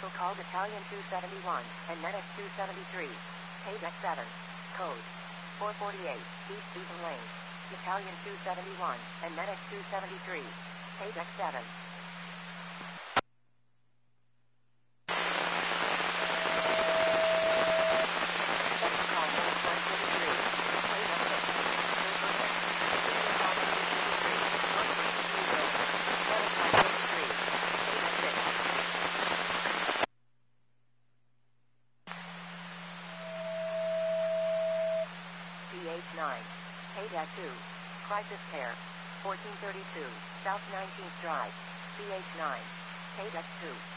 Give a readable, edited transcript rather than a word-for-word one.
vehicle called Italian 271 and NetX 273. Page X7. Code 448, East Stephen Lane. Italian 271 and NetX 273. Page X7. PH9. Page at 2. Crisis Care. 1432, South 19th Drive. PH9. Page at 2.